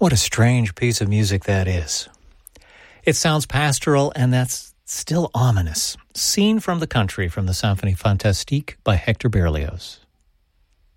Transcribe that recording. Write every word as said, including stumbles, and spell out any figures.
What a strange piece of music that is. It sounds pastoral, and that's still ominous. Scene from the Country from the Symphonie Fantastique by Hector Berlioz.